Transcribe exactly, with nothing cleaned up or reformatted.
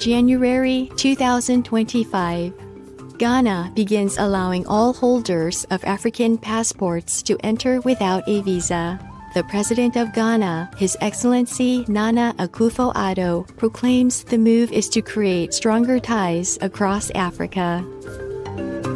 January two thousand twenty-five, Ghana begins allowing all holders of African passports to enter without a visa. The President of Ghana, His Excellency Nana Akufo-Addo, proclaims the move is to create stronger ties across Africa.